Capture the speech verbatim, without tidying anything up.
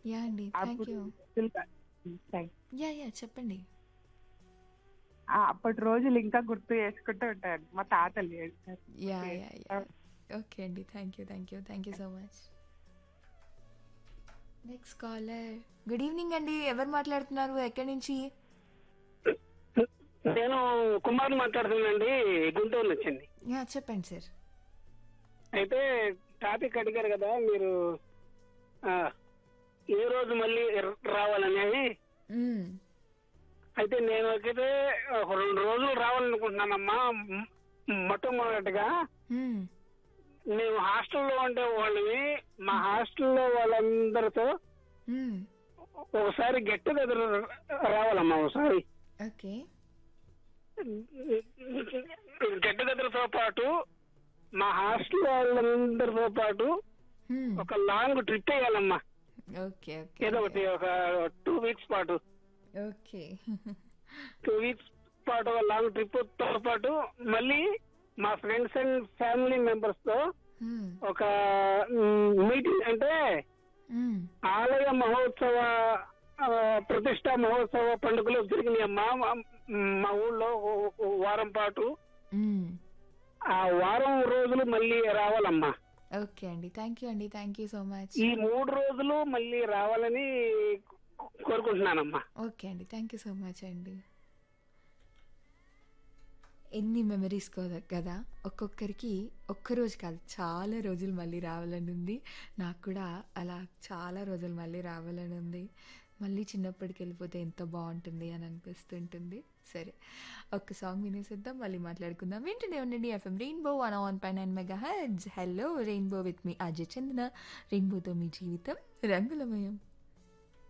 Yeah! అండి. Thank అప్పుడు you. రోజులు క హ్మ్. థాంక్స్. యాహ్! యాహ్! చెప్పండి. ఆ! అప్పటి రోజులు ఇంకా గుర్తు చేసుకుంటూ ఉంటాను. మా తాతలు చేస్తారు. గుర్తు యాహ్! యాహ్! చేసుకుంటా యాహ్! ఓకే అండి. Thank you. Thank you. Thank you so much. Next caller. Good evening అండి. ఎవరు మాట్లాడుతున్నారు? ఎక్కడి నుంచి? నేను కుమార్ మాట్లాడుతున్నానండి, గుంటూరు నుంచండి. యాహ్! చెప్పండి సార్. అయితే టాపిక్ అడిగారు కదా మీరు, ఆ, ఏ రోజు మళ్ళీ ర- రావాలనేది. హ్మ్. అయితే నేను అయితే ఒక రెండు రోజులు రావాలనుకుంటున్నానమ్మా. మ్- మొట్టమొదటిగా హ్మ్. మేము హాస్టల్లో ఉండే వాళ్ళని, మా హాస్టల్లో వాళ్ళందరితో హ్మ్. ఒకసారి గెట్ టుగెదర్ రావాలమ్మా. ఒకసారి ఓకే. గెట్ టుగెదర్ తో పాటు మా హాస్టల్ వాళ్ళందరితో పాటు హ్మ్. ఒక లాంగ్ ట్రిప్ వేయాలమ్మా. ఓకే. ఓకే ఏదో అండి. ఒకటి ఒక టూ వీక్స్ పాటు ఓకే. టూ వీక్స్ పాటు ఒక లాంగ్ ట్రిప్ తో పాటు మళ్ళీ మా ఫ్రెండ్స్ అండ్ ఫ్యామిలీ మెంబర్స్ తో హ్మ్. ఒక మీటింగ్, అంటే హ్మ్. ఆలయ మహోత్సవ ఆ, ప్రతిష్టా మహోత్సవ పండుగలు జరిగినాయమ్మా మా మా ఊళ్ళో ఓ- ఓ వారం పాటు. హ్మ్. ఆ వారం రోజులు మళ్ళీ రావాలమ్మా. ఓకే అండి. థ్యాంక్ యూ అండి. Thank you so much. ఈ మూడు రోజులు మళ్ళీ రావాలని కోరుకుంటున్నానమ్మా. ఓకే అండి. థ్యాంక్ యూ సో మచ్ అండి. ఎన్ని మెమరీస్ కదా కదా ఒక్కొక్కరికి ఒక్కరోజు కాదు చాలా రోజులు మళ్ళీ రావాలని ఉంది. నాకు కూడా అలా చాలా రోజులు మళ్ళీ రావాలని ఉంది. మళ్ళీ చిన్నప్పటికి వెళ్ళిపోతే ఎంత బాగుంటుంది అని అనిపిస్తుంటుంది. సరే, ఒక్క సాంగ్ వినేసిద్దాం, మళ్ళీ మాట్లాడుకుందాం. వింటూనే ఉండండి FM rainbow one one pi nine mega heads. Hello rainbow with me Ajay చందన. రెయిన్బోతో మీ జీవితం రంగులమయం.